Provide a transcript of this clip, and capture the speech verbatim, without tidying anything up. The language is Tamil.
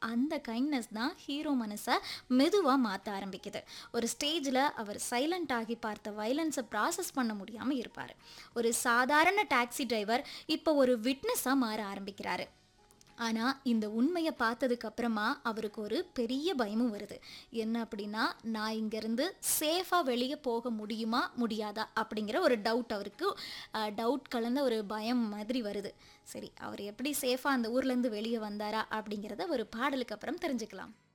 அந்த கைண்ட்னஸ் தான் ஹீரோ மனசை மெதுவாக மாற்ற ஆரம்பிக்குது. ஒரு ஸ்டேஜில் அவர் சைலண்ட் ஆகி பார்த்த வயலன்ஸை ப்ராசஸ் பண்ண முடியாமல் இருப்பார். ஒரு சாதாரண டாக்ஸி டிரைவர் இப்போ ஒரு விட்னஸாக மாற ஆரம்பிக்கிறாரு. ஆனால் இந்த உண்மையை பார்த்ததுக்கு அப்புறமா அவருக்கு ஒரு பெரிய பயமும் வருது. என்ன அப்படின்னா, நான் இங்கேருந்து சேஃபாக வெளியே போக முடியுமா முடியாதா அப்படிங்கிற ஒரு டவுட் அவருக்கு டவுட் கலந்த ஒரு பயம் மாதிரி வருது. சரி, அவர் எப்படி சேஃபாக அந்த ஊர்லேருந்து வெளியே வந்தாரா அப்படிங்கிறத ஒரு பாடலுக்கு அப்புறம் தெரிஞ்சுக்கலாம்.